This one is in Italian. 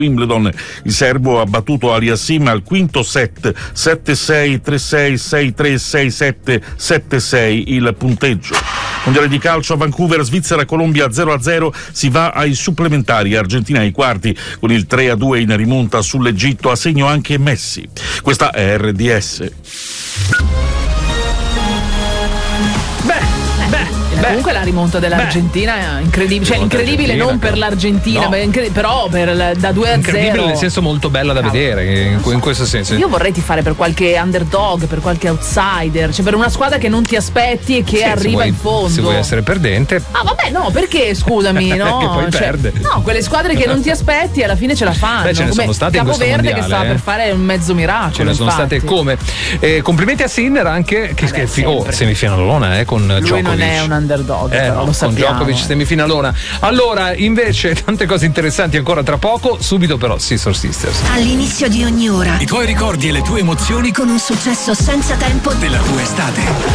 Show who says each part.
Speaker 1: Wimbledon. Il serbo ha battuto Aliassim al quinto set, 7-6, 3-6, 6-3, 6-7, 7-6 il punteggio. Mondiale di calcio a Vancouver, Svizzera, Colombia 0-0, si va ai supplementari, Argentina ai quarti con il 3-2 in rimonta sull'Egitto, a segno anche Messi. Questa è RDS.
Speaker 2: Comunque la rimonta dell'Argentina è incredibile, cioè incredibile non per l'Argentina, però da 2-0.
Speaker 3: Incredibile nel senso molto bella da vedere, in questo senso.
Speaker 2: Io vorrei tifare per qualche underdog, per qualche outsider, cioè per una squadra che non ti aspetti e che arriva in fondo.
Speaker 3: Se vuoi essere perdente.
Speaker 2: Ah vabbè, no, perché scusami, no?
Speaker 3: Che poi perde.
Speaker 2: No, quelle squadre che non ti aspetti alla fine ce la fanno.
Speaker 3: Beh, ce ne sono state in questo mondiale.
Speaker 2: Capoverde che sta per fare un mezzo miracolo.
Speaker 3: Ce ne sono state come. Complimenti a Sinner anche, che semifinalona con
Speaker 2: lui
Speaker 3: Djokovic.
Speaker 2: Non è un underdog, però lo sappiamo.
Speaker 3: Con Djokovic semifinalona. Allora, invece, tante cose interessanti ancora tra poco, subito però Scissor Sisters.
Speaker 4: All'inizio di ogni ora
Speaker 5: i tuoi ricordi e le tue emozioni
Speaker 4: con un successo senza tempo
Speaker 5: della tua estate.